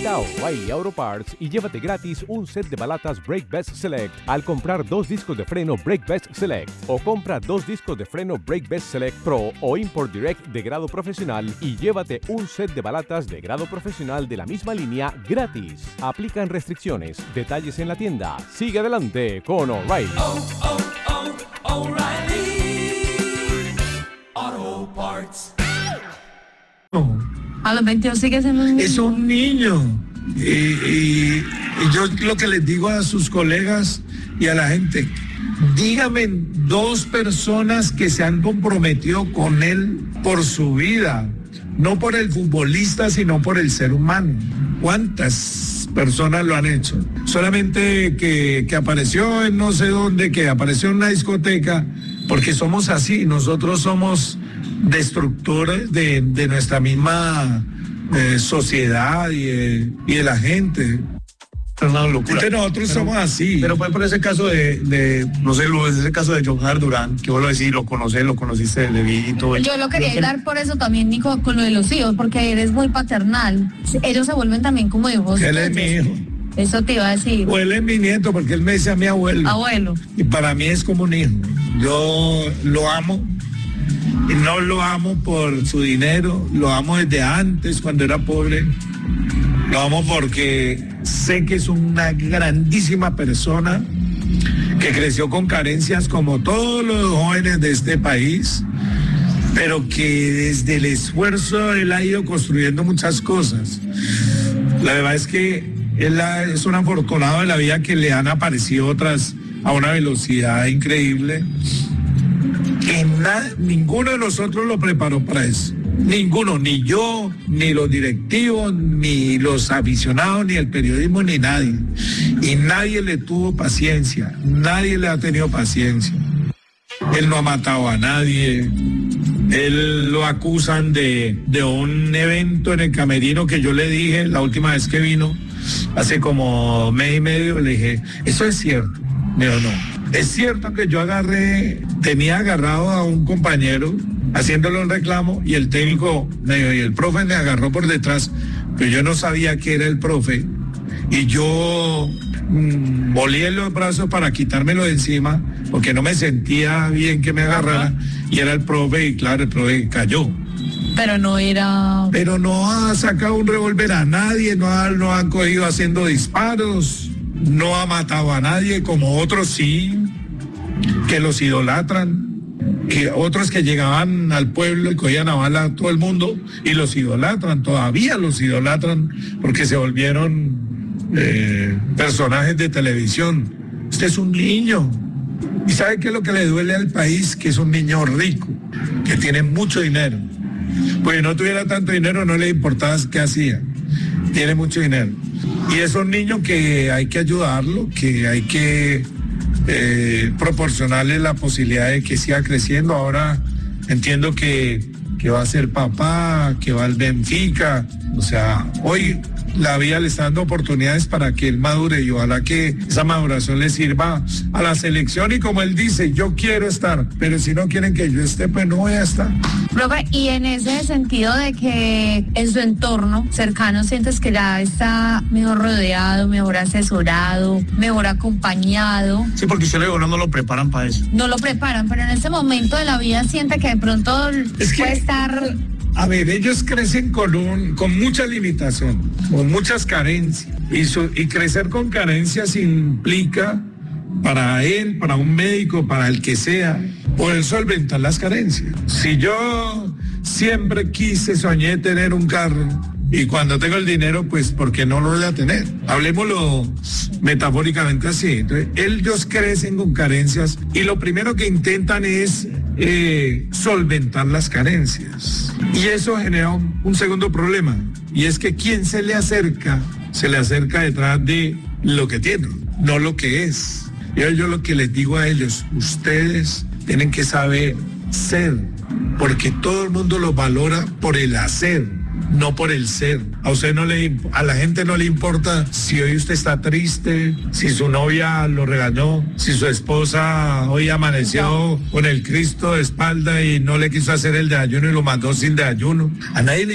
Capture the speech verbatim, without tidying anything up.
Visita O'Reilly Auto Parts y llévate gratis un set de balatas Brake Best Select al comprar dos discos de freno Brake Best Select, o compra dos discos de freno Brake Best Select Pro o Import Direct de grado profesional y llévate un set de balatas de grado profesional de la misma línea gratis. Aplican restricciones. Detalles en la tienda. Sigue adelante con O'Reilly. Oh, oh, oh, O'Reilly Auto Parts. A los veintidós sigue siendo un niño. Es un niño. Y, y, y yo lo que les digo a sus colegas y a la gente, díganme dos personas que se han comprometido con él por su vida, no por el futbolista, sino por el ser humano. ¿Cuántas personas lo han hecho? Solamente que, que apareció en no sé dónde, que apareció en una discoteca, porque somos así, nosotros somos destructores de, de nuestra misma eh, sociedad y de, y de la gente. Es una locura. Entonces nosotros pero, somos así. Pero fue por ese caso de, de no sé, Luis, ese caso de John Hart Durán, que vos lo decís, lo conocés, lo conociste desde viejito. Yo lo quería dar por eso también, Nico, con lo de los hijos, porque eres muy paternal. Ellos se vuelven también como hijos. Él es mi hijo. Eso te iba a decir. O él es mi nieto, porque él me dice a mi abuelo. Abuelo. Y para mí es como un hijo. Yo lo amo. Y no lo amo por su dinero, lo amo desde antes, cuando era pobre. Lo amo porque sé que es una grandísima persona que creció con carencias como todos los jóvenes de este país, pero que desde el esfuerzo él ha ido construyendo muchas cosas. La verdad es que él es un afortunado de la vida, que le han aparecido otras a una velocidad increíble. Que nada, ninguno de nosotros lo preparó para eso. Ninguno, ni yo, ni los directivos, ni los aficionados, ni el periodismo, ni nadie. Y nadie le tuvo paciencia, nadie le ha tenido paciencia. Él no ha matado a nadie. Él lo acusan de, de un evento en el camerino que yo le dije la última vez que vino, hace como mes y medio, le dije, ¿eso es cierto? Me dijo, no. Es cierto que yo agarré, tenía agarrado a un compañero haciéndole un reclamo y el técnico me dijo, y el profe me agarró por detrás, pero yo no sabía que era el profe y yo mmm, volé los brazos para quitármelo de encima porque no me sentía bien que me agarrara y era el profe y claro, el profe cayó. Pero no era... Pero no ha sacado un revólver a nadie, no ha, no han cogido haciendo disparos. No ha matado a nadie, como otros sí, que los idolatran, que otros que llegaban al pueblo y cogían a bala a todo el mundo y los idolatran, todavía los idolatran porque se volvieron eh, personajes de televisión. Usted es un niño. ¿Y sabe qué es lo que le duele al país? Que es un niño rico, que tiene mucho dinero. Pues si no tuviera tanto dinero no le importaba qué hacía. Tiene mucho dinero. Y es un niño que hay que ayudarlo, que hay que eh, proporcionarle la posibilidad de que siga creciendo. Ahora entiendo que, que va a ser papá, que va al Benfica. O sea, hoy la vida le está dando oportunidades para que él madure y ojalá que esa maduración le sirva a la selección y como él dice, yo quiero estar, pero si no quieren que yo esté, pues no voy a estar. Profe, y en ese sentido de que en su entorno cercano sientes que ya está mejor rodeado, mejor asesorado, mejor acompañado. Sí, porque usted no, no lo preparan para eso. No lo preparan, pero en este momento de la vida siente que de pronto es puede que... estar... A ver, ellos crecen con un, con mucha limitación, con muchas carencias. Y, su, y crecer con carencias implica, para él, para un médico, para el que sea, poder solventar las carencias. Si yo siempre quise, soñé tener un carro, y cuando tengo el dinero, pues, ¿por qué no lo voy a tener? Hablemoslo metafóricamente así. Entonces, ellos crecen con carencias y lo primero que intentan es eh, solventar las carencias. Y eso genera un, un segundo problema. Y es que quien se le acerca, se le acerca detrás de lo que tiene, no lo que es. Yo, yo lo que les digo a ellos, ustedes tienen que saber ser, porque todo el mundo los valora por el hacer, no por el ser. A usted no le, a la gente no le importa si hoy usted está triste, si su novia lo regañó, si su esposa hoy amaneció con el Cristo de espalda y no le quiso hacer el de ayuno y lo mandó sin de ayuno. A nadie le